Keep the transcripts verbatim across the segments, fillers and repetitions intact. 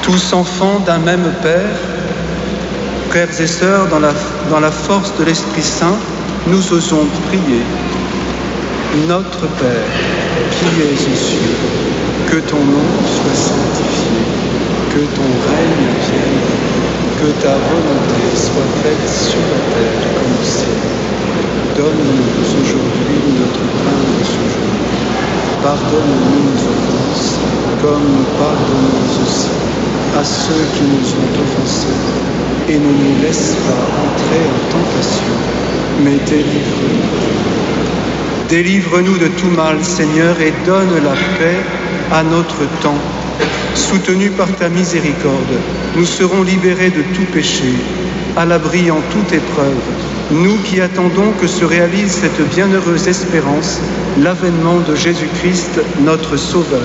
Tous enfants d'un même Père, frères et sœurs, dans la, dans la force de l'Esprit Saint, nous osons prier. Notre Père, qui es aux cieux, que ton nom soit sanctifié, que ton règne vienne, que ta volonté soit faite sur la terre comme au ciel. Donne-nous aujourd'hui notre pain de ce jour. Pardonne-nous nos offenses, comme nous pardonnons aussi à ceux qui nous ont offensés. Et ne nous laisse pas entrer en tentation, mais délivre-nous. Délivre-nous de tout mal, Seigneur, et donne la paix à notre temps. Soutenus par ta miséricorde, nous serons libérés de tout péché, à l'abri en toute épreuve, nous qui attendons que se réalise cette bienheureuse espérance, l'avènement de Jésus-Christ, notre Sauveur.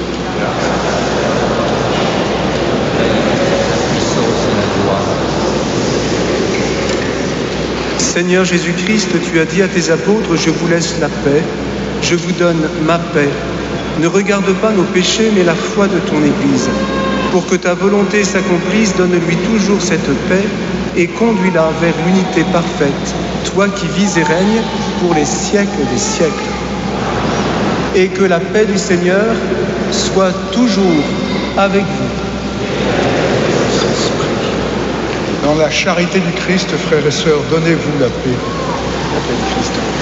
Seigneur Jésus-Christ, tu as dit à tes apôtres, je vous laisse la paix, je vous donne ma paix. Ne regarde pas nos péchés, mais la foi de ton Église. Pour que ta volonté s'accomplisse, donne-lui toujours cette paix et conduis-la vers l'unité parfaite, toi qui vis et règnes pour les siècles des siècles. Et que la paix du Seigneur soit toujours avec vous. Dans la charité du Christ, frères et sœurs, donnez-vous la paix. La paix du Christ.